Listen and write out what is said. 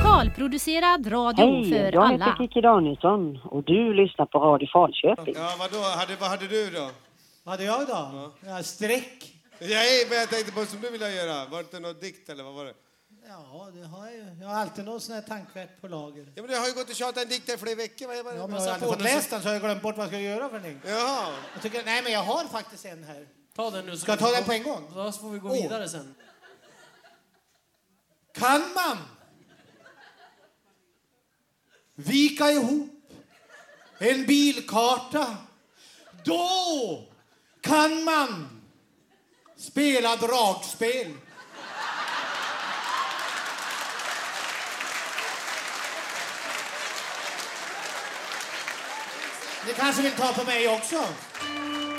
Lokalproducerad radio Hej, för jag alla. heter Kikki Danielsson och du lyssnar på Radio Falköping. Ja, vad hade du då? Vad hade jag då? Ja, streck. Men jag tänkte på som du ville göra. Var det inte något dikt eller vad var det? Ja, det har jag har alltid någon sån här tankverk på lager. Ja, men du har ju gått och tjatat en dikt här flera veckor. Ja, men jag har aldrig fått läst den så har jag glömt bort vad jag ska göra för någonting. Jaha. Nej, men jag har faktiskt en här. Ta den nu. Ska jag ta den på en gång? Då får vi gå vidare sen. Kan man vika ihop en bilkarta, då kan man spela dragspel. Ni kanske vill ta på mig också?